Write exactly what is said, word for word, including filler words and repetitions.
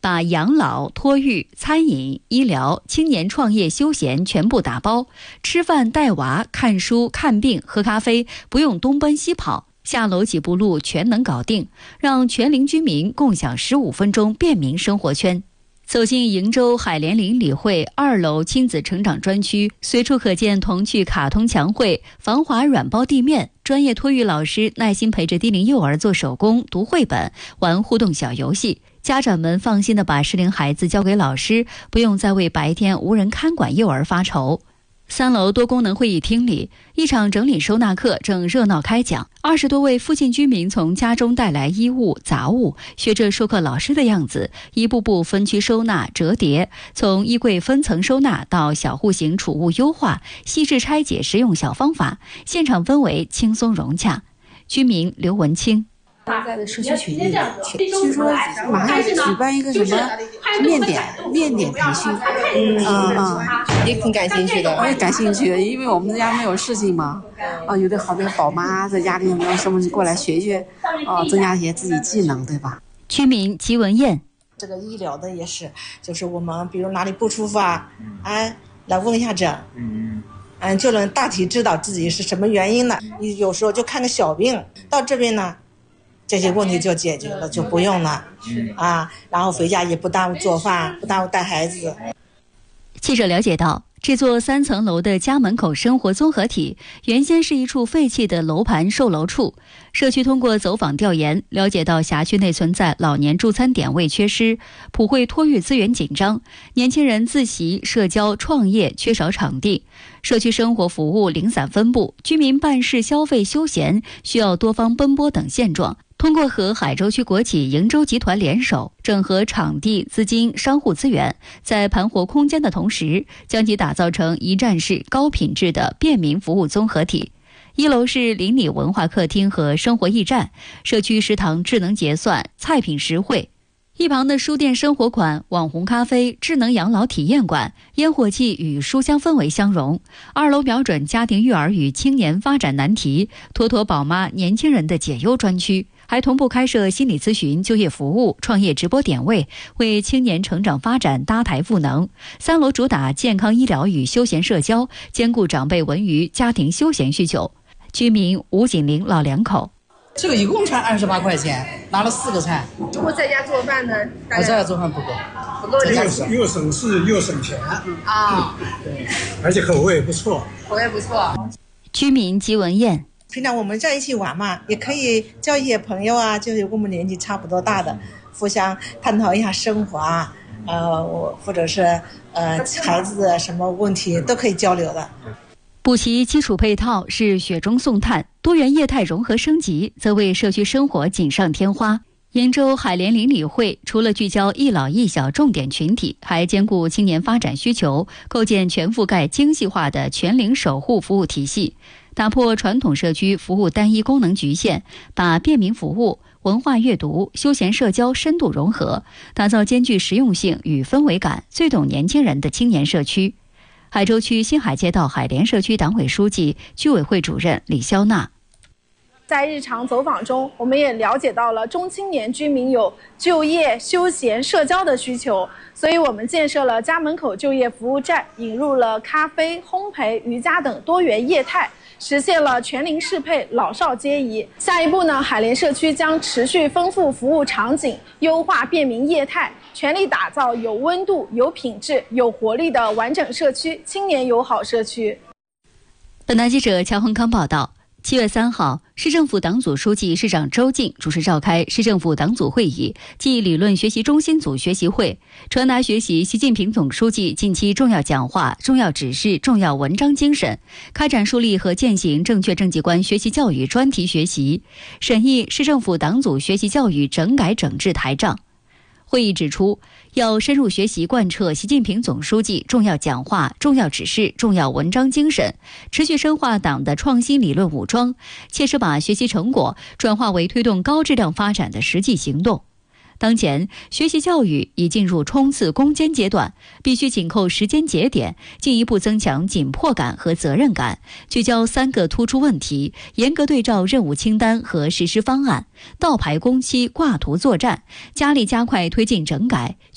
把养老、托育、餐饮、医疗、青年创业、休闲全部打包，吃饭、带娃、看书、看病、喝咖啡不用东奔西跑，下楼几步路全能搞定，让全龄居民共享十五分钟便民生活圈。走进鄞州海莲邻里会二楼亲子成长专区，随处可见童趣卡通墙绘、防滑软包地面，专业托育老师耐心陪着低龄幼儿做手工、读绘本、玩互动小游戏。家长们放心地把适龄孩子交给老师，不用再为白天无人看管幼儿发愁。三楼多功能会议厅里，一场整理收纳课正热闹开讲。二十多位附近居民从家中带来衣物杂物，学着授课老师的样子，一步步分区收纳折叠，从衣柜分层收纳到小户型储物优化，细致拆解实用小方法，现场氛围轻松融洽。居民刘文清。 在社区群里听说马上举办一个什么面点面点培训，嗯嗯， 也挺感兴趣的。 我也感兴趣的，因为我们家没有事情嘛，啊，有的好多宝妈在家里没有什么，过来学学，啊，增加一些自己技能，对吧？ 居民吉文燕。 这个医疗的也是，就是我们比如哪里不舒服啊，哎，来问一下诊，嗯嗯，就能大体知道自己是什么原因呢。你有时候就看个小病，到这边呢。这些问题就解决了，就不用了，啊，然后回家也不耽误做饭，不耽误带孩子。 记者了解到，这座三层楼的家门口生活综合体原先是一处废弃的楼盘售楼处。社区通过走访调研了解到，辖区内存在老年助餐点位缺失、普惠托育资源紧张、年轻人自习、社交、创业缺少场地、社区生活服务零散分布、居民办事、消费、休闲需要多方奔波等现状。通过和海州区国企鄞州集团联手，整合场地、资金、商户资源，在盘活空间的同时，将其打造成一站式高品质的便民服务综合体。一楼是邻里文化客厅和生活驿站，社区食堂智能结算、菜品实惠。一旁的书店生活馆、网红咖啡、智能养老体验馆，烟火气与书香氛围相融。二楼瞄准家庭育儿与青年发展难题，妥妥宝妈年轻人的解忧专区，还同步开设心理咨询、就业服务、创业直播点位，为青年成长发展搭台赋能。三楼主打健康医疗与休闲社交，兼顾长辈文娱、家庭休闲需求。居民吴锦玲老两口。 这个一共才二十八块钱，拿了四个菜。 如果在家做饭呢？ 我在家做饭不够， 不够。 又又省事又省钱啊， 对，而且口味也不错， 口味不错。 居民吉文燕。 平常我们在一起玩嘛，也可以交一些朋友啊，就是跟我们年纪差不多大的，互相探讨一下生活啊，呃，我或者是呃孩子的什么问题都可以交流的。 补习基础配套是雪中送炭，多元业态融合升级则为社区生活锦上添花。鄞州海莲邻里会除了聚焦一老一小重点群体，还兼顾青年发展需求，构建全覆盖精细化的全龄守护服务体系，打破传统社区服务单一功能局限，把便民服务、文化阅读、休闲社交深度融合，打造兼具实用性与氛围感、最懂年轻人的青年社区。海州区新海街道海莲社区党委书记、居委会主任李肖娜。 在日常走访中，我们也了解到了中青年居民有就业、休闲、社交的需求，所以我们建设了家门口就业服务站，引入了咖啡、烘焙、瑜伽等多元业态，实现了全龄适配、老少皆宜。下一步呢，海莲社区将持续丰富服务场景，优化便民业态，全力打造有温度、有品质、有活力的完整社区、青年友好社区。 本台记者乔宏康报道。七月三号，市政府党组书记、市长周进主持召开市政府党组会议暨理论学习中心组学习会，传达学习习近平总书记近期重要讲话、重要指示、重要文章精神，开展树立和践行正确政绩观学习教育专题学习，审议市政府党组学习教育整改整治台账。会议指出，要深入学习贯彻习近平总书记重要讲话、重要指示、重要文章精神，持续深化党的创新理论武装，切实把学习成果转化为推动高质量发展的实际行动。当前，学习教育已进入冲刺攻坚阶段，必须紧扣时间节点，进一步增强紧迫感和责任感，聚焦三个突出问题，严格对照任务清单和实施方案，倒排工期、挂图作战，加力加快推进整改。